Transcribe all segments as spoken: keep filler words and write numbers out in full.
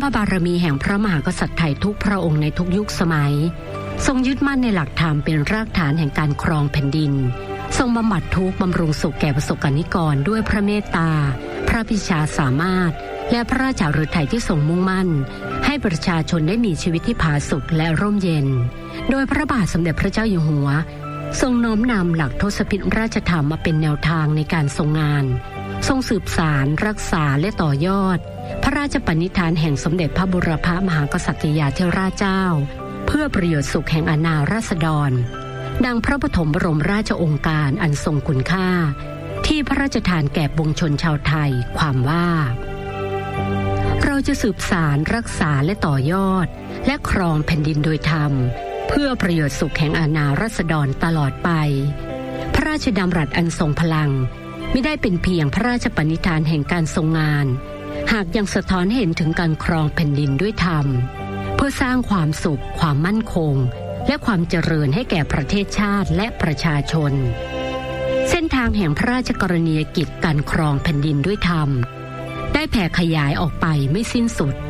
พระบารมีแห่งพระมหากษัตริย์ไทยทุกพระองค์ในทุกยุคสมัยทรงยึดมั่นในหลักธรรมเป็นรากฐานแห่งการครองแผ่นดินทรงบำบัดทุกข์บำรุงสุขแก่ประสบกนิกรด้วยพระเมตตาพระพิชาสามารถและพระราชาฤทัยที่ทรงมุ่งมั่นให้ประชาชนได้มีชีวิตที่ผาสุกและร่มเย็นโดยพระบาทสมเด็จพระเจ้าอยู่หัวทรงน้อมนำหลักทศพิธราชธรรมมาเป็นแนวทางในการทรงงานทรงสืบสานรักษาและต่อยอดพระราชปณิธานแห่งสมเด็จพระบุรพมหากษัตริยาธิราชเจ้าเพื่อประโยชน์สุขแห่งอาณาราษฎรดังพระปฐมบรมราชโองการอันทรงคุณค่าที่พระราชทานแก่ปวงชนชาวไทยความว่าเราจะสืบสานรักษาและต่อยอดและครองแผ่นดินโดยธรรมเพื่อประโยชน์สุขแห่งอาณาราษฎรตลอดไปพระราชดำรัสอันทรงพลังไม่ได้เป็นเพียงพระราชปณิธานแห่งการทรงงานหากยังสะท้อนเห็นถึงการครองแผ่นดินด้วยธรรมเพื่อสร้างความสุขความมั่นคงและความเจริญให้แก่ประเทศชาติและประชาชนเส้นทางแห่งพระราชกรณียกิจการครองแผ่นดินด้วยธรรมได้แผ่ขยายออกไปไม่สิ้นสุด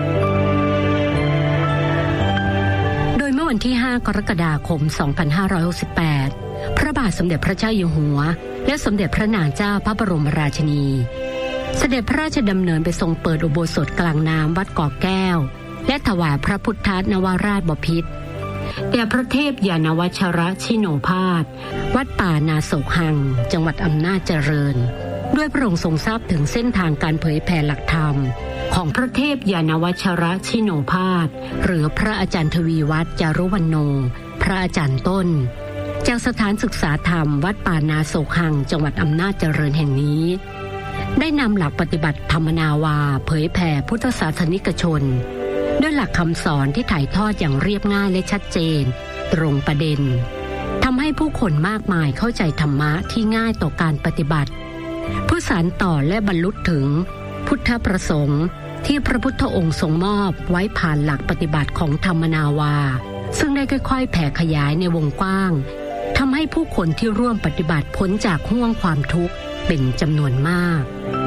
โดยเมื่อวันที่ห้ากรกฎาคมสองพันห้าร้อยหกสิบแปดพระบาทสมเด็จพระเจ้าอยู่หัวและสมเด็จพระนางเจ้าพระบรมราชินีเสด็จพระราชดำเนินไปทรงเปิดอุโบสถกลางน้ำวัดเกาะแก้วและถวายพระพุทธนวราชบพิตรแด่พระเทพยานวัชรชิโนภาสวัดป่านาโศกหังจังหวัดอำนาจเจริญด้วยพระองค์ทรงทราบถึงเส้นทางการเผยแผ่หลักธรรมของพระเทพยานวัชรชิโนภาสหรือพระอาจารย์ทวีวัฒน์จารุวรรณโนพระอาจารย์ต้นจากสถานศึกษาธรรมวัดป่านาโศกหังจังหวัดอำนาจเจริญแห่งนี้ได้นำหลักปฏิบัติธรรมนาวาเผยแผ่พุทธศาสนิกชนด้วยหลักคำสอนที่ถ่ายทอดอย่างเรียบง่ายและชัดเจนตรงประเด็นทำให้ผู้คนมากมายเข้าใจธรรมะที่ง่ายต่อการปฏิบัติเพื่อสานต่อและบรรลุถึงพุทธประสงค์ที่พระพุทธองค์ทรงมอบไว้ผ่านหลักปฏิบัติของธรรมนาวาซึ่งได้ค่อยๆแผ่ขยายในวงกว้างทำให้ผู้คนที่ร่วมปฏิบัติพ้นจากห้วงความทุกข์เป็นจำนวนมาก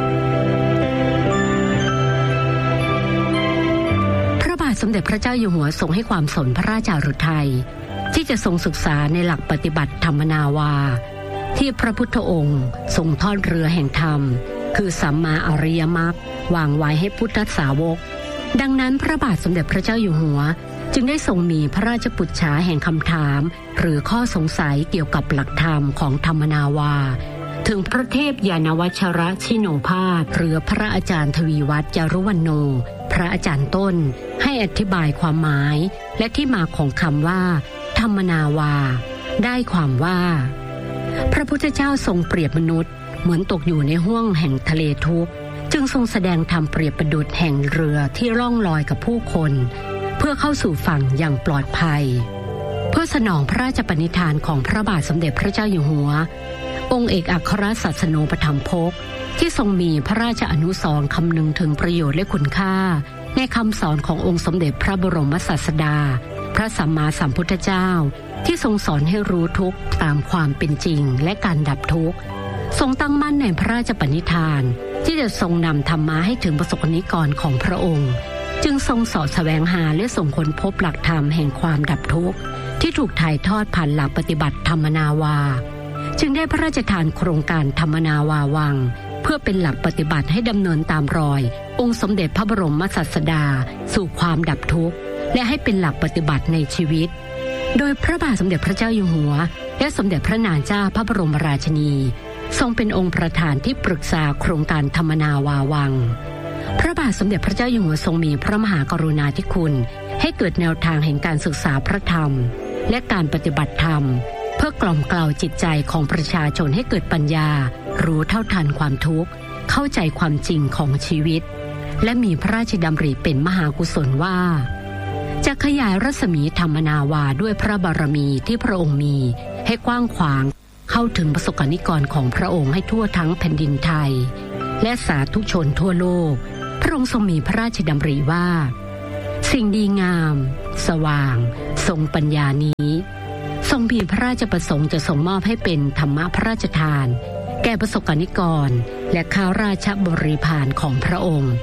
พระบาทสมเด็จพระเจ้าอยู่หัวทรงให้ความสนพระราชาฤทัยที่จะทรงศึกษาในหลักปฏิบัติธรรมนาวาที่พระพุทธองค์ทรงทอดเรือแห่งธรรมคือสัมมาอริยมรรควางไว้ให้พุทธสาวกดังนั้นพระบาทสมเด็จพระเจ้าอยู่หัวจึงได้ทรงมีพระราชปุจฉาแห่งคำถามหรือข้อสงสัยเกี่ยวกับหลักธรรมของธรรมนาวาถึงพระเทพยานวัชรชิโนภาสหรือพระอาจารย์ทวีวัฒน์จารุวรรณโนพระอาจารย์ต้นให้อธิบายความหมายและที่มาของคำว่าธรรมนาวาได้ความว่าพระพุทธเจ้าทรงเปรียบมนุษย์เหมือนตกอยู่ในห้วงแห่งทะเลทุกข์จึงทรงแสดงธรรมเปรียบประดุจแห่งเรือที่ล่องลอยกับผู้คนเพื่อเข้าสู่ฝั่งอย่างปลอดภัยเพื่อสนองพระราชปณิธานของพระบาทสมเด็จพระเจ้าอยู่หัวองค์เอกอัครศาสนูปถัมภกที่ทรงมีพระราชอนุสรณ์คำนึงถึงประโยชน์และคุณค่าในคำสอนขององค์สมเด็จพระบรมศาสดาพระสัมมาสัมพุทธเจ้าที่ทรงสอนให้รู้ทุกข์ตามความเป็นจริงและการดับทุกข์ทรงตั้งมั่นในพระราชปณิธานที่จะทรงนำธรรมะให้ถึงประสบกนิกรของพระองค์จึงทรงเสาะแสวงหาและส่งค้นพบหลักธรรมแห่งความดับทุกข์ที่ถูกถ่ายทอดผ่านหลักปฏิบัติธรรมนาวาจึงได้พระราชทานโครงการธรรมนาวาวังเพื่อเป็นหลักปฏิบัติให้ดำเนินตามรอยองค์สมเด็จพระบรมศาสดาสู่ความดับทุกข์และให้เป็นหลักปฏิบัติในชีวิตโดยพระบาทสมเด็จพระเจ้าอยู่หัวและสมเด็จพระนางเจ้าพระบรมราชินีทรงเป็นองค์ประธานที่ปรึกษาโครงการธรรมนาวาวังพระบาทสมเด็จพระเจ้าอยู่หัวทรงมีพระมหากรุณาธิคุณให้เกิดแนวทางแห่งการศึกษาพระธรรมและการปฏิบัติธรรมเพื่อกล่อมเกลาจิตใจของประชาชนให้เกิดปัญญารู้เท่าทันความทุกข์เข้าใจความจริงของชีวิตและมีพระราชดำริเป็นมหากุศลว่าจะขยายรัศมีธรรมนาวาด้วยพระบารมีที่พระองค์มีให้กว้างขวางเข้าถึงประสบกนิกรของพระองค์ให้ทั่วทั้งแผ่นดินไทยและสาธุชนทั่วโลกพระองค์ทรงมีพระราชดำริว่าสิ่งดีงามสว่างทรงปัญญานี้ทรงมีพระราชประสงค์จะทรงมอบให้เป็นธรรมะพระราชทานแก่ประสบกนิกรและข้าราชบริพารของพระองค์เป็น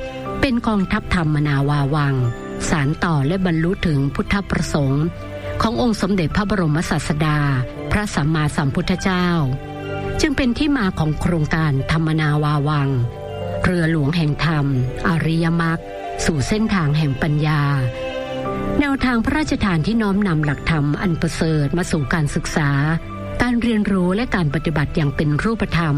เป็นกองทัพธรรมนาวาวังสานต่อและบรรลุถึงพุทธประสงค์ขององค์สมเด็จพระบรมศาสดาพระสัมมาสัมพุทธเจ้าจึงเป็นที่มาของโครงการธรรมนาวาวังเรือหลวงแห่งธรรมอริยมรรคสู่เส้นทางแห่งปัญญาแนวทางพระราชทานที่น้อมนำหลักธรรมอันประเสริฐมาสู่การศึกษาการเรียนรู้และการปฏิบัติอย่างเป็นรูปธรรม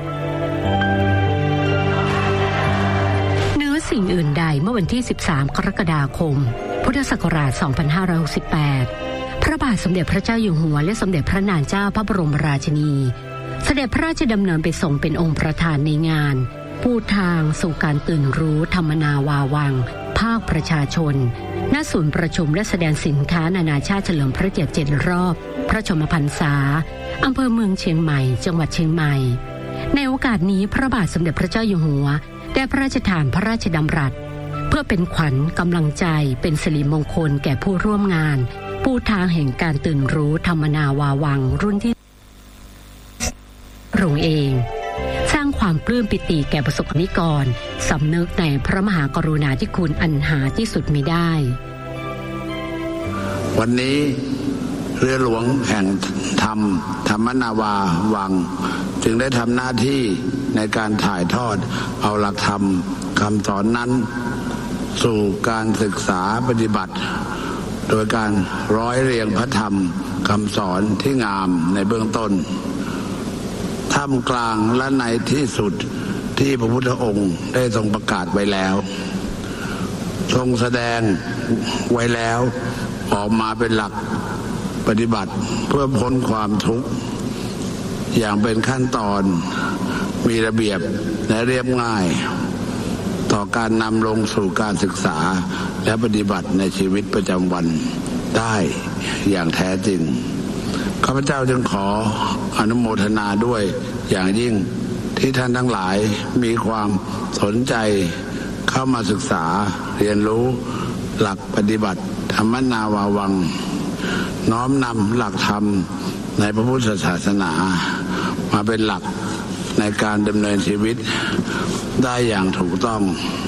เหนือสิ่งอื่นใดเมื่อวันที่สิบสามกรกฎาคมพุทธศักราชสองพันห้าร้อยหกสิบแปดพระบาทสมเด็จพระเจ้าอยู่หัวและสมเด็จพระนางเจ้าพระบรมราชินีเสด็จพระราชดำเนินไปทรงเป็นองค์ประธานในงานปูทางสู่การตื่นรู้ธรรมนาวาวังภาคประชาชนณศูนย์ประชุมและแสดงสินค้านานาชาติเฉลิมพระเกียรติเจ็ดรอบพระชนมพรรษาอำเภอเมืองเชียงใหม่จังหวัดเชียงใหม่ในโอกาสนี้พระบาทสมเด็จพระเจ้าอยู่หัวได้พระราชทานพระราชดำรัสเพื่อเป็นขวัญกำลังใจเป็นสิริมงคลแก่ผู้ร่วมงานปูทางแห่งการตื่นรู้ธรรมนาวาวังรุ่นที่พระองค์เองสร้างความปลื้มปิติแก่ประสบนิกรสำนึกในพระมหากรุณาธิคุณอันหาที่สุดมิได้วันนี้เรือหลวงแห่งธรรมธรรมนาวาวังจึงได้ทำหน้าที่ในการถ่ายทอดเอาหลักธรรมคำสอนนั้นสู่การศึกษาปฏิบัติโดยการร้อยเรียงพระธรรมคำสอนที่งามในเบื้องต้นท่ามกลางและในที่สุดที่พระพุทธองค์ได้ทรงประกาศไว้แล้วทรงแสดงไว้แล้วออกมาเป็นหลักปฏิบัติเพื่อพ้นความทุกข์อย่างเป็นขั้นตอนมีระเบียบและเรียบง่ายต่อการนำลงสู่การศึกษาและปฏิบัติในชีวิตประจำวันได้อย่างแท้จริงข้าพเจ้าจึงขออนุโมทนาด้วยอย่างยิ่งที่ท่านทั้งหลายมีความสนใจเข้ามาศึกษาเรียนรู้หลักปฏิบัติธรรมนาวาวังน้อมนำหลักธรรมในพระพุทธศาสนามาเป็นหลักในการดำเนินชีวิตได้อย่างถูกต้อง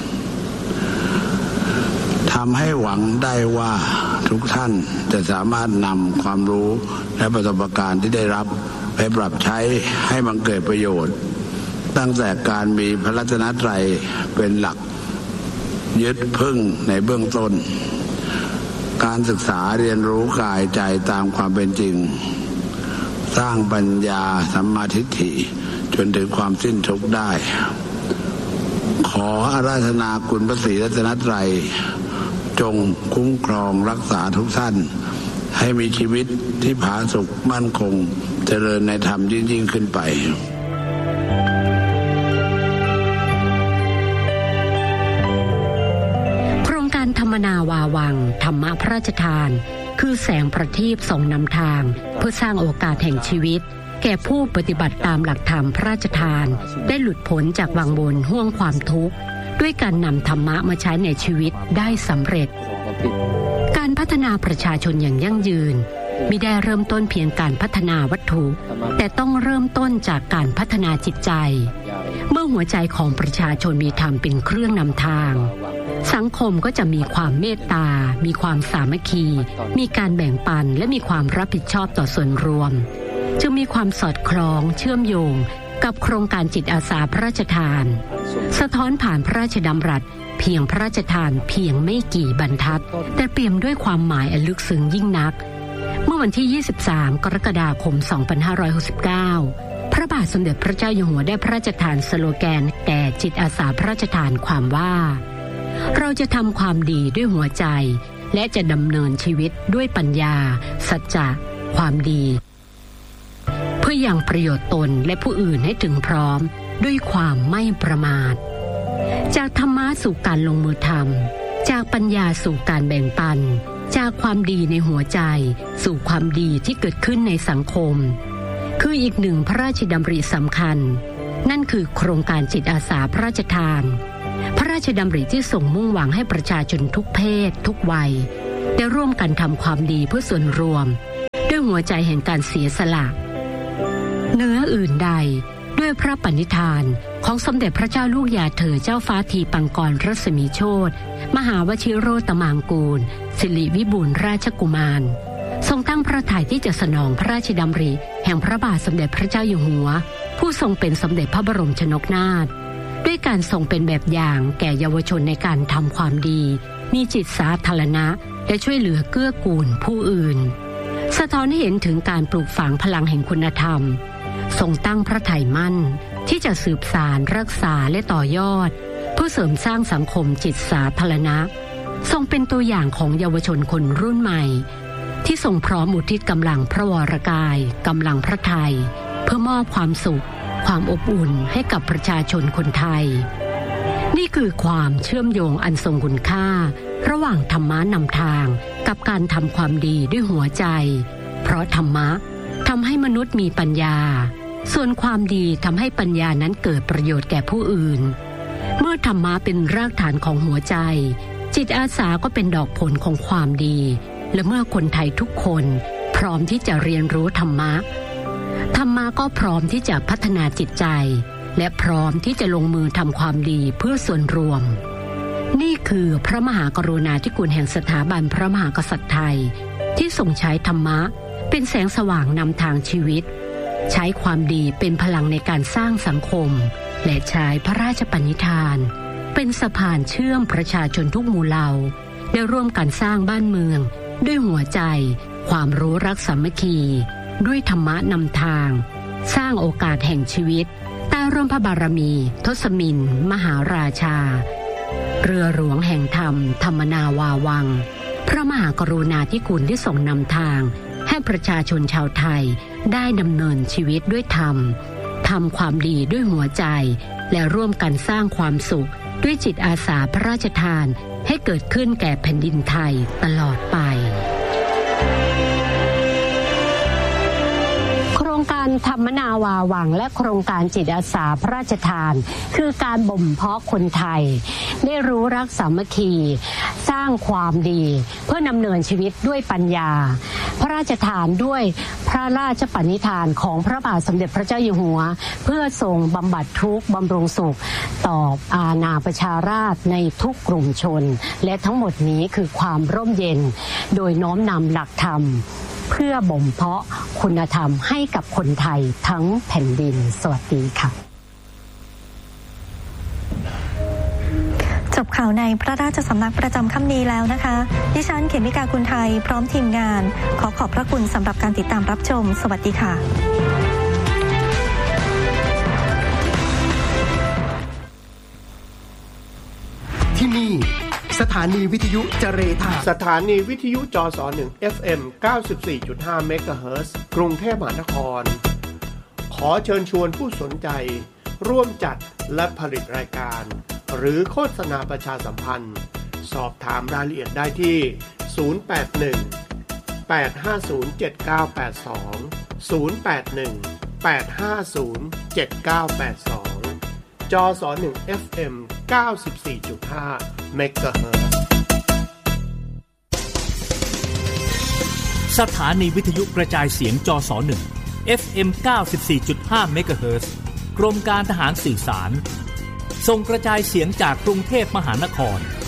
ทำให้หวังได้ว่าทุกท่านจะสามารถนำความรู้และประสบการณ์ที่ได้รับไปปรับใช้ให้บังเกิดประโยชน์ตั้งแต่การมีพระรัตนตรัยเป็นหลักยึดพึ่งในเบื้องต้นการศึกษาเรียนรู้กายใจตามความเป็นจริงสร้างปัญญาสัมมาทิฏฐิจนถึงความสิ้นทุกข์ได้ขออาราธนาคุณพระศรีรัตนตรัยจงคุ้มครองรักษาทุกท่านให้มีชีวิตที่ผาสุกมั่นคงเจริญในธรรมยิ่งๆขึ้นไปโครงการธรรมนาวาวังธรรมะพระราชทานคือแสงประทีปส่องนำทางเพื่อสร้างโอกาสแห่งชีวิตแก่ผู้ปฏิบัติตามหลักธรรมพระราชทานได้หลุดพ้นจากวังวนห่วงความทุกข์ด้วยการนำธรรมะมาใช้ในชีวิตได้สำเร็จการพัฒนาประชาชนอย่างยั่งยืนมิได้เริ่มต้นเพียงการพัฒนาวัตถุแต่ต้องเริ่มต้นจากการพัฒนาจิตใจเมื่อหัวใจของประชาชนมีธรรมเป็นเครื่องนำทางสังคมก็จะมีความเมตตามีความสามัคคีมีการแบ่งปันและมีความรับผิดชอบต่อส่วนรวมจึงมีความสอดคล้องเชื่อมโยงกับโครงการจิตอาสาพระราชทานสะท้อนผ่านพระราชดำรัสเพียงพระราชทานเพียงไม่กี่บรรทัดแต่เปี่ยมด้วยความหมายอันลึกซึ้งยิ่งนักเมื่อวันที่ยี่สิบสามกรกฎาคมสองพันห้าร้อยหกสิบเก้าพระบาทสมเด็จพระเจ้าอยู่หัวได้พระราชทานสโลแกนแก่จิตอาสาพระราชทานความว่าเราจะทำความดีด้วยหัวใจและจะดำเนินชีวิตด้วยปัญญาสัจจะความดีเพื่อยังประโยชน์ตนและผู้อื่นให้ถึงพร้อมด้วยความไม่ประมาทจากธรรมะสู่การลงมือทำจากปัญญาสู่การแบ่งปันจากความดีในหัวใจสู่ความดีที่เกิดขึ้นในสังคมคืออีกหนึ่งพระราชดำริสำคัญนั่นคือโครงการจิตอาสาพระราชทานพระราชดำริที่ส่งมุ่งหวังให้ประชาชนทุกเพศทุกวัยได้ร่วมกันทำความดีเพื่อส่วนรวมด้วยหัวใจแห่งการเสียสละเหนืออื่นใด ด้วยด้วยพระปณิธานของสมเด็จพระเจ้าลูกยาเธอเจ้าฟ้าทีปังกรรัศมีโชติมหาวชิโรตมางกูลสิริวิบูลย์ราชกุมารทรงตั้งพระทัยที่จะสนองพระราชดำริแห่งพระบาทสมเด็จพระเจ้าอยู่หัวผู้ทรงเป็นสมเด็จพระบรมชนกนาถด้วยการทรงเป็นแบบอย่างแก่เยาวชนในการทำความดีมีจิตสาธารณะและช่วยเหลือเกื้อกูลผู้อื่นสะท้อนให้เห็นถึงการปลูกฝังพลังแห่งคุณธรรมทรงตั้งพระทัยมั่นที่จะสืบสานรักษาและต่อยอดเพื่อเสริมสร้างสังคมจิตสาธารณะทรงเป็นตัวอย่างของเยาวชนคนรุ่นใหม่ที่ทรงพร้อมอุทิศกำลังพระวรกายกำลังพระทัยเพื่อมอบความสุขความอบอุ่นให้กับประชาชนคนไทยนี่คือความเชื่อมโยงอันทรงคุณค่าระหว่างธรรมะนำทางกับการทำความดีด้วยหัวใจเพราะธรรมะทำให้มนุษย์มีปัญญาส่วนความดีทำให้ปัญญานั้นเกิดประโยชน์แก่ผู้อื่นเมื่อธรรมะเป็นรากฐานของหัวใจจิตอาสาก็เป็นดอกผลของความดีและเมื่อคนไทยทุกคนพร้อมที่จะเรียนรู้ธรรมะธรรมะก็พร้อมที่จะพัฒนาจิตใจและพร้อมที่จะลงมือทำความดีเพื่อส่วนรวมนี่คือพระมหากรุณาธิคุณแห่งสถาบันพระมหากษัตริย์ไทยที่ทรงใช้ธรรมะเป็นแสงสว่างนำทางชีวิตใช้ความดีเป็นพลังในการสร้างสังคมและใช้พระราชปณิธานเป็นสะพานเชื่อมประชาชนทุกหมู่เหล่าได้ร่วมกันสร้างบ้านเมืองด้วยหัวใจความรู้รักสามัคคีด้วยธรรมะนำทางสร้างโอกาสแห่งชีวิตใต้ร่มพระบารมีทศมินมหาราชาเรือหลวงแห่งธรรมธรรมนาวาวังพระมหากรุณาธิคุณที่ทรงนำทางให้ประชาชนชาวไทยได้ดำเนินชีวิตด้วยธรรมทำความดีด้วยหัวใจและร่วมกันสร้างความสุขด้วยจิตอาสาพระราชทานให้เกิดขึ้นแก่แผ่นดินไทยตลอดไปโครงการธรรมนาวาวังและโครงการจิตอาสาพระราชทานคือการบ่มเพาะคนไทยได้รู้รักสามัคคีสร้างความดีเพื่อนำเนินชีวิตด้วยปัญญาพระราชทานด้วยพระราชปณิธานของพระบาทสมเด็จพระเจ้าอยู่หัวเพื่อทรงบำบัดทุกข์บำรุงสุขต่ออาณาประชาราษฎร์ในทุกกลุ่มชนและทั้งหมดนี้คือความร่มเย็นโดยน้อมนำหลักธรรมเพื่อบ่มเพาะคุณธรรมให้กับคนไทยทั้งแผ่นดินสวัสดีค่ะจบข่าวในพระราชสำนักประจำค่ำนี้แล้วนะคะดิฉันเขมิกากุลไทยพร้อมทีมงานขอขอบพระคุณสำหรับการติดตามรับชมสวัสดีค่ะที่นี่สถานีวิทยุเจเรธาสถานีวิทยุจสหนึ่ง เอฟ เอ็ม เก้าสิบสี่จุดห้า เมกะเฮิรตซ์ กรุงเทพมหานครขอเชิญชวนผู้สนใจร่วมจัดและผลิตรายการหรือโฆษณาประชาสัมพันธ์สอบถามรายละเอียดได้ที่ศูนย์ แปด หนึ่ง แปด ห้า ศูนย์ เจ็ด เก้า แปด สอง ศูนย์ แปด หนึ่ง แปด ห้า ศูนย์ เจ็ด เก้า แปด สองจสหนึ่ง เอฟ เอ็ม เก้าสิบสี่จุดห้า เมกะเฮิรตซ์สถานีวิทยุกระจายเสียงจสหนึ่ง เอฟ เอ็ม เก้าสิบสี่จุดห้า เมกะเฮิรตซ์กรมการทหารสื่อสารส่งกระจายเสียงจากกรุงเทพมหานคร